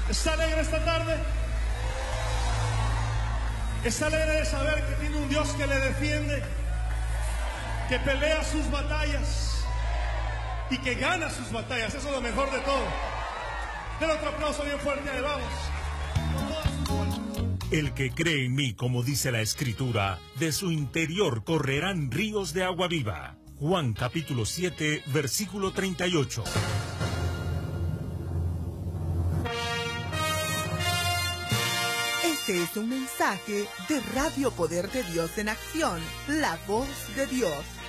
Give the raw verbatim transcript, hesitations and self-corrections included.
¿Está alegre esta tarde? ¿Está alegre de saber que tiene un Dios que le defiende, que pelea sus batallas y que gana sus batallas? Eso es lo mejor de todo. Den otro aplauso bien fuerte, ahí vamos. El que cree en mí, como dice la Escritura, de su interior correrán ríos de agua viva. Juan capítulo siete, versículo treinta y ocho. Este es un mensaje de Radio Poder de Dios en Acción, la voz de Dios.